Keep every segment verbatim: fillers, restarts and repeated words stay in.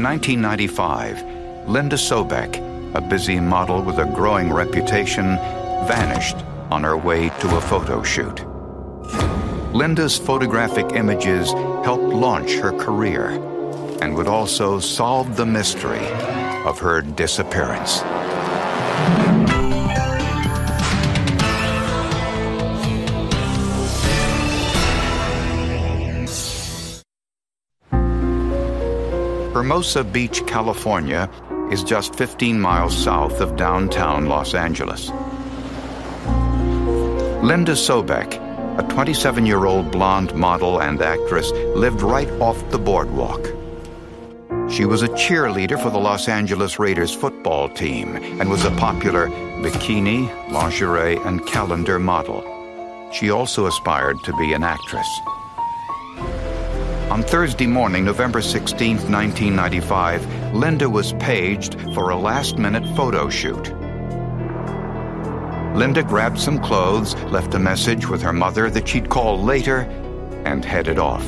In nineteen ninety-five, Linda Sobek, a busy model with a growing reputation, vanished on her way to a photo shoot. Linda's photographic images helped launch her career and would also solve the mystery of her disappearance. Hermosa Beach, California, is just fifteen miles south of downtown Los Angeles. Linda Sobek, a twenty-seven-year-old blonde model and actress, lived right off the boardwalk. She was a cheerleader for the Los Angeles Raiders football team and was a popular bikini, lingerie, and calendar model. She also aspired to be an actress. On Thursday morning, November sixteenth, nineteen ninety-five, Linda was paged for a last-minute photo shoot. Linda grabbed some clothes, left a message with her mother that she'd call later, and headed off.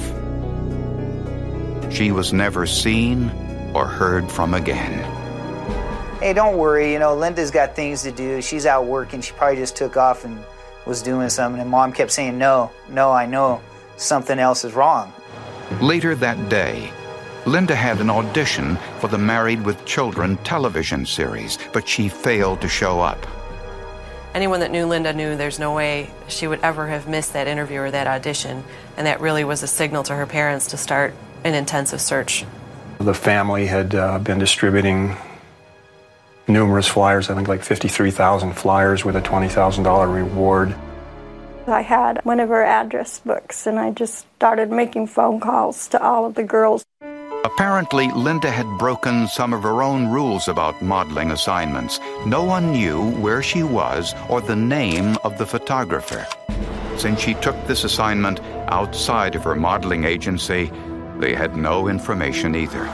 She was never seen or heard from again. Hey, don't worry, you know, Linda's got things to do. She's out working. She probably just took off and was doing something. And Mom kept saying, no, no, I know something else is wrong. Later that day, Linda had an audition for the Married with Children television series, but she failed to show up. Anyone that knew Linda knew there's no way she would ever have missed that interview or that audition, and that really was a signal to her parents to start an intensive search. The family had uh, been distributing numerous flyers, I think like fifty-three thousand flyers with a twenty thousand dollars reward. I had one of her address books, and I just started making phone calls to all of the girls. Apparently, Linda had broken some of her own rules about modeling assignments. No one knew where she was or the name of the photographer. Since she took this assignment outside of her modeling agency, they had no information either.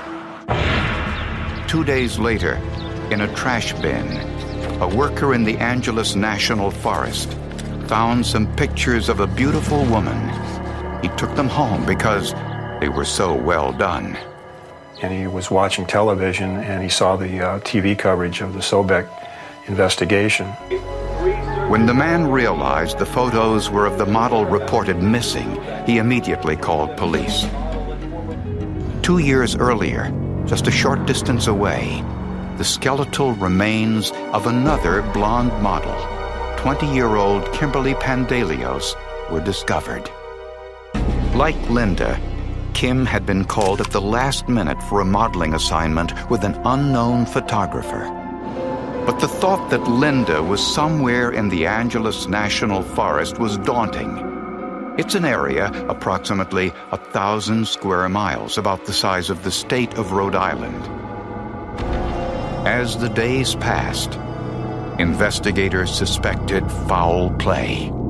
Two days later, in a trash bin, a worker in the Angeles National Forest found some pictures of a beautiful woman. He took them home because they were so well done. And he was watching television, and he saw the uh, T V coverage of the Sobek investigation. When the man realized the photos were of the model reported missing, he immediately called police. Two years earlier, just a short distance away, the skeletal remains of another blonde model, twenty-year-old Kimberly Pandelios, were discovered. Like Linda, Kim had been called at the last minute for a modeling assignment with an unknown photographer. But the thought that Linda was somewhere in the Angeles National Forest was daunting. It's an area approximately a thousand square miles, about the size of the state of Rhode Island. As the days passed, investigators suspected foul play.